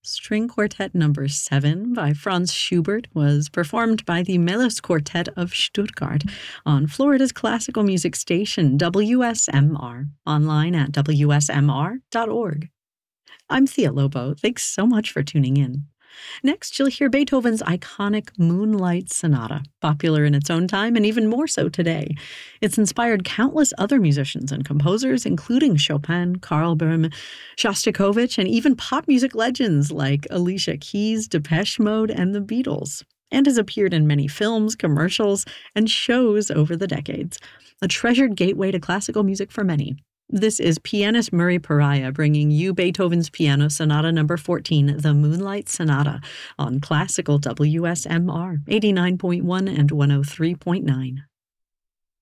String Quartet Number 7 by Franz Schubert was performed by the Melos Quartet of Stuttgart on Florida's classical music station WSMR, online at wsmr.org. I'm Thea Lobo. Thanks so much for tuning in. Next, you'll hear Beethoven's iconic Moonlight Sonata, popular in its own time and even more so today. It's inspired countless other musicians and composers, including Chopin, Karl Böhm, Shostakovich, and even pop music legends like Alicia Keys, Depeche Mode, and the Beatles, and has appeared in many films, commercials, and shows over the decades. A treasured gateway to classical music for many. This is pianist Murray Pariah bringing you Beethoven's Piano Sonata No. 14, the Moonlight Sonata, on classical WSMR 89.1 and 103.9.